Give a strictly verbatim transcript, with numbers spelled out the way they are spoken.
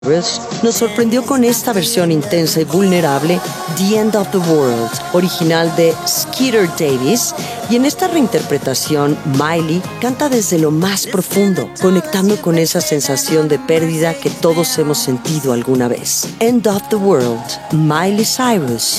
nos sorprendió con esta versión intensa y vulnerable, The End of the World, original de Skeeter Davis, y en esta reinterpretación Miley canta desde lo más profundo, conectando con esa sensación de pérdida que todos hemos sentido alguna vez. End of the World, Miley Cyrus.